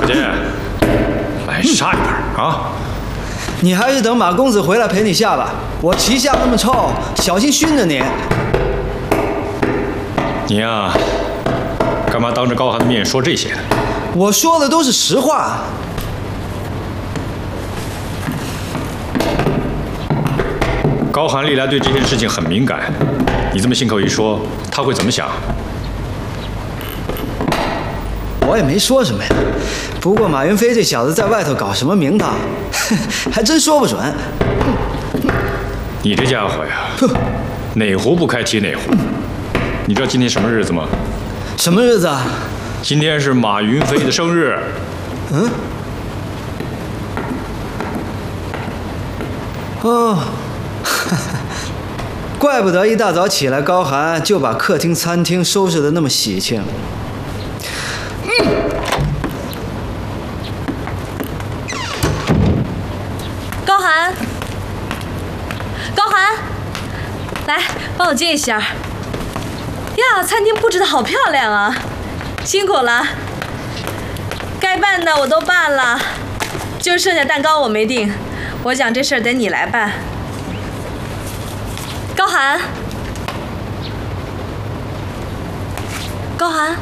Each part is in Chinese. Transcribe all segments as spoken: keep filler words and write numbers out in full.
小姐，来杀一盘啊！ 你还是等马公子回来陪你下吧。我旗下那么臭，小心熏着你。 你呀，干嘛当着高寒的面说这些？ 我说的都是实话。 高寒历来对这件事情很敏感，你这么信口一说，他会怎么想？ 我也没说什么呀。不过马云飞这小子在外头搞什么名堂，还真说不准。 你这家伙呀，哪壶不开提哪壶。你知道今天什么日子吗？ 什么日子啊？ 今天是马云飞的生日。 嗯。哦，怪不得一大早起来，高寒就把客厅、餐厅收拾得那么喜庆。 高寒，高寒，来帮我接一下。呀，餐厅布置得好漂亮啊，辛苦了。该办的我都办了，就剩下蛋糕我没定，我想这事儿得你来办。高寒，高寒，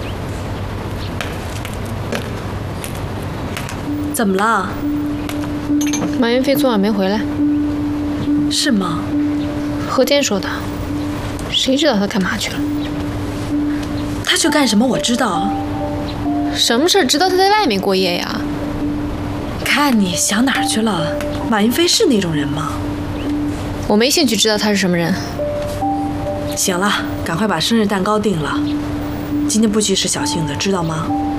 怎么了？ 马云飞昨晚没回来。 是吗？ 何坚说的，谁知道他干嘛去了？ 他去干什么？我知道。 什么事知道他在外面过夜呀？ 看你想哪儿去了？马云飞是那种人吗？ 我没兴趣知道他是什么人。 行了，赶快把生日蛋糕定了。今天不许使小性子，知道吗？